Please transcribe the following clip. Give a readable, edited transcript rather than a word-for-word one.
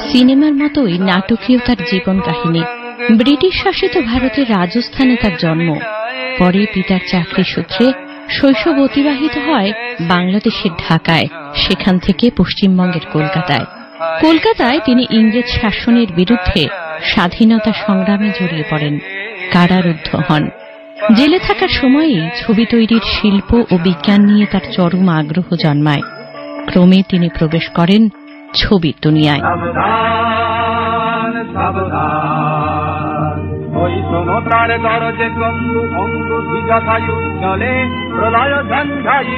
সিনেমার মতোই নাটকীয় তার জীবন কাহিনী। ব্রিটিশ শাসিত ভারতের রাজস্থানে তার জন্ম। পরে পিতার চাকরি সূত্রে শৈশব অতিবাহিত হয় বাংলাদেশের ঢাকায়, সেখান থেকে পশ্চিমবঙ্গের কলকাতায়। কলকাতায় তিনি ইংরেজ শাসনের বিরুদ্ধে স্বাধীনতা সংগ্রামে জড়িয়ে পড়েন, কারারুদ্ধ হন। জেলে থাকার সময়েই ছবি তৈরির শিল্প ও বিজ্ঞান নিয়ে তার চরম আগ্রহ জন্মায়। ক্রমে তিনি প্রবেশ করেন ছবির দুনিয়ায়। ওই সমতার দরজে বন্ধু বন্ধু বিজয় চলে প্রলয় ঝঞ্ঝাই